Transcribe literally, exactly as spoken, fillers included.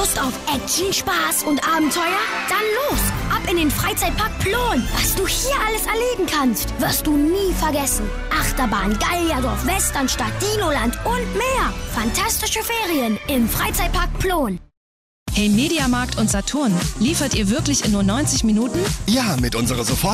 Lust auf Action, Spaß und Abenteuer? Dann los! Ab in den Freizeitpark Plon. Was du hier alles erleben kannst, wirst du nie vergessen. Achterbahn, Gallierdorf, Westernstadt, Dinoland und mehr. Fantastische Ferien im Freizeitpark Plon. Hey Mediamarkt und Saturn, liefert ihr wirklich in nur neunzig Minuten? Ja, mit unserer Sofort